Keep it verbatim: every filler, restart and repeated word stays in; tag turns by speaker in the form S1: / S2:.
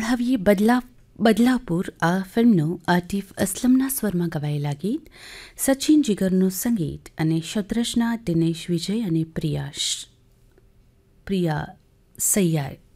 S1: સાંભળાવીએ બદલા બદલાપુર આ ફિલ્મનું આતિફ અસલમના સ્વરમાં ગવાયેલા ગીત, સચિન જીગરનું સંગીત અને શબ્દરચના દિનેશ વિજય અને પ્રિયા પ્રિયા સૈયાર.